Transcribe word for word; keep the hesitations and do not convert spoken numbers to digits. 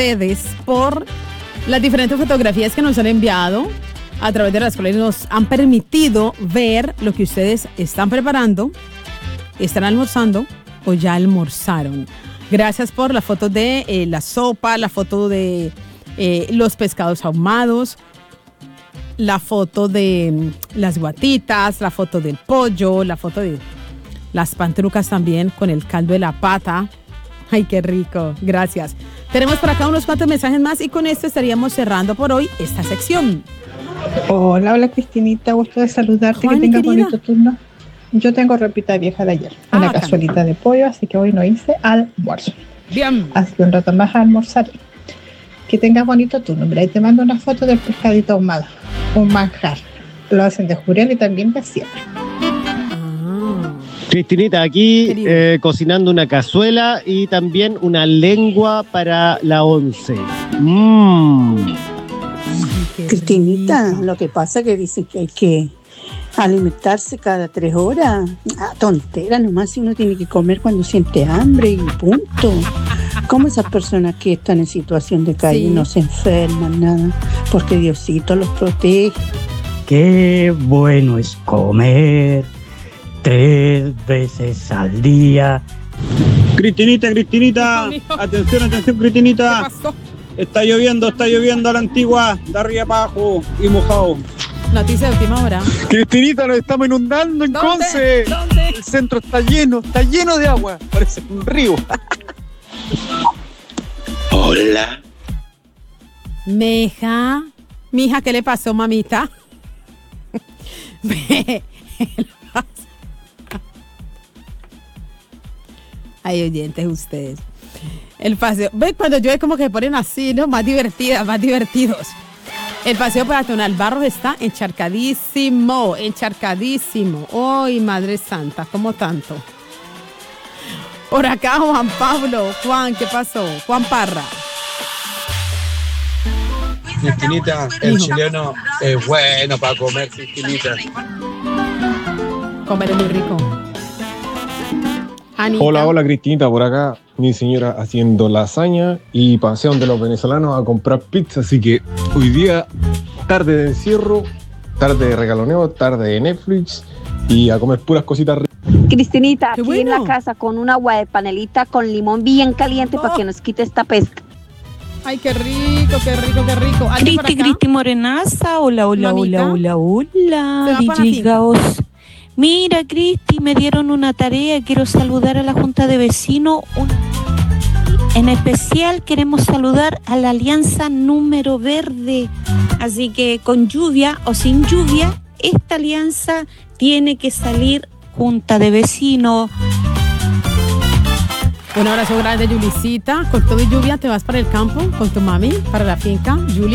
ustedes por las diferentes fotografías que nos han enviado a través de las cuales nos han permitido ver lo que ustedes están preparando, están almorzando o ya almorzaron. Gracias por la foto de eh, la sopa, la foto de eh, los pescados ahumados, la foto de mm, las guatitas, la foto del pollo, la foto de las pantrucas también con el caldo de la pata. Ay, qué rico. Gracias. Tenemos por acá unos cuantos mensajes más y con esto estaríamos cerrando por hoy esta sección. Hola, hola Cristinita, gusto de saludarte, Juan, que tengas querida. bonito turno. Yo tengo repita vieja de ayer, Ah, una bacán. cazuelita de pollo, así que hoy no hice almuerzo. Bien. Así que un rato más a almorzar. Que tengas bonito turno. Mira, ahí te mando una foto del pescadito ahumado, un manjar. Lo hacen de jurel y también de siempre. Ah, Cristinita, aquí Querido. eh, cocinando una cazuela y también una lengua para la once. Mmm. qué Cristinita, rico. lo que pasa es que dicen que hay que alimentarse cada tres horas. Ah, tontera, nomás si uno tiene que comer cuando siente hambre y punto. ¿Cómo esas personas que están en situación de calle Sí. no se enferman, nada? Porque Diosito los protege. Qué bueno es comer tres veces al día. Cristinita, Cristinita, Hijo mío. atención, atención, ¿Qué Cristinita. pasó? Está lloviendo, está lloviendo a la antigua, de arriba para abajo y mojado. Noticia de última hora. Cristinita, nos estamos inundando en ¿Dónde? Conce. ¿Dónde? El centro está lleno, está lleno de agua. Parece un río. Hola. Meja. Mija, ¿qué le pasó, mamita? Ve, el pas- Ay, oyentes ustedes. El paseo. Ve, cuando llueve como que ponen así, ¿no? Más divertidas, más divertidos. El paseo peatonal Barros está encharcadísimo, encharcadísimo. ¡Ay, Madre Santa! ¿Cómo tanto? Por acá, Juan Pablo. Juan, ¿qué pasó? Juan Parra. Cristinita, el Hijo. chileno es bueno para comer, Cristinita. Comer es muy rico. Anita. Hola, hola Cristinita, por acá mi señora haciendo lasaña y pasean de los venezolanos a comprar pizza, así que hoy día tarde de encierro, tarde de regaloneo, tarde de Netflix y a comer puras cositas ricas. Cristinita, Qué aquí en bueno. la casa con un agua de panelita con limón bien caliente Oh. para que nos quite esta pesca. Ay, qué rico, qué rico, qué rico. ¿Alguien por Cristi, acá? Cristi Morenaza, hola, hola, Mamita. hola, hola, Se hola, va para la D J finca. Gaos. Mira, Cristi, me dieron una tarea, quiero saludar a la Junta de Vecinos. Una- En especial queremos saludar a la Alianza Número Verde. Así que con lluvia o sin lluvia, esta alianza tiene que salir Junta de Vecinos. Un abrazo grande, Yulicita. Con todo y lluvia te vas para el campo con tu mami, para la finca. Yuli.